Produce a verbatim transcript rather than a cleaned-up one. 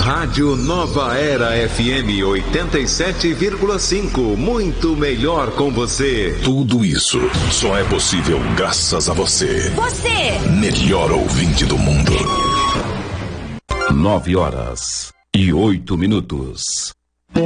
Rádio Nova Era F M oitenta e sete vírgula cinco. Muito melhor com você. Tudo isso só é possível graças a você. Você! Melhor ouvinte do mundo. Nove horas e oito minutos.